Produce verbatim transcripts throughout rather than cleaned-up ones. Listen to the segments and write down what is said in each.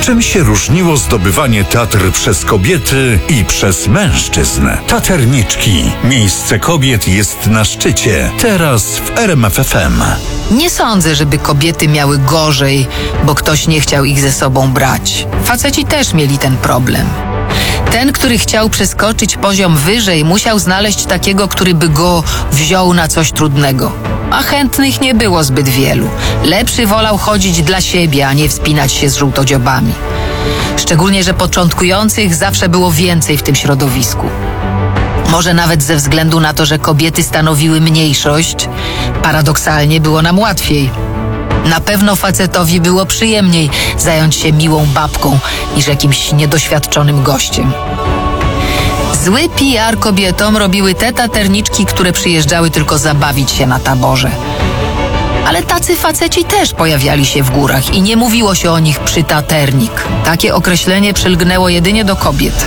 Czym się różniło zdobywanie Tatr przez kobiety i przez mężczyzn? Taterniczki. Miejsce kobiet jest na szczycie. Teraz w R M F F M. Nie sądzę, żeby kobiety miały gorzej, bo ktoś nie chciał ich ze sobą brać. Faceci też mieli ten problem. Ten, który chciał przeskoczyć poziom wyżej, musiał znaleźć takiego, który by go wziął na coś trudnego. A chętnych nie było zbyt wielu. Lepszy wolał chodzić dla siebie, a nie wspinać się z żółtodziobami. Szczególnie, że początkujących zawsze było więcej w tym środowisku. Może nawet ze względu na to, że kobiety stanowiły mniejszość, paradoksalnie było nam łatwiej. Na pewno facetowi było przyjemniej zająć się miłą babką niż jakimś niedoświadczonym gościem. Zły P R kobietom robiły te taterniczki, które przyjeżdżały tylko zabawić się na taborze. Ale tacy faceci też pojawiali się w górach i nie mówiło się o nich przytaternik. Takie określenie przylgnęło jedynie do kobiet.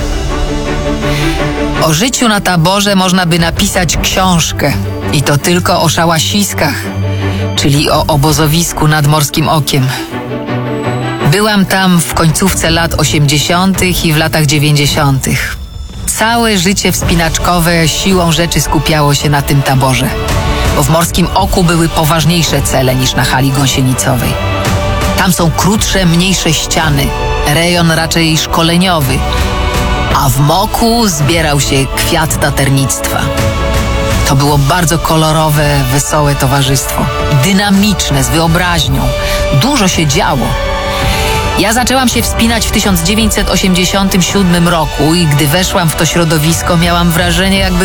O życiu na taborze można by napisać książkę i to tylko o szałasiskach, czyli o obozowisku nad Morskim Okiem. Byłam tam w końcówce lat osiemdziesiątych i w latach dziewięćdziesiątych. Całe życie wspinaczkowe siłą rzeczy skupiało się na tym taborze, bo w Morskim Oku były poważniejsze cele niż na hali gąsienicowej. Tam są krótsze, mniejsze ściany, rejon raczej szkoleniowy, a w Moku zbierał się kwiat taternictwa. To było bardzo kolorowe, wesołe towarzystwo, dynamiczne, z wyobraźnią. Dużo się działo. Ja zaczęłam się wspinać w tysiąc dziewięćset osiemdziesiątym siódmym roku i gdy weszłam w to środowisko, miałam wrażenie, jakby